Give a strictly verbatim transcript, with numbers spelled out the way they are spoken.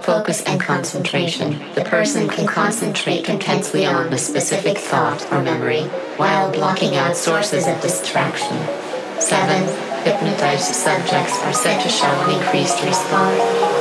focus and concentration. The person can concentrate intensely on a specific thought or memory while blocking out sources of distraction. seven. Hypnotized subjects are said to show an increased response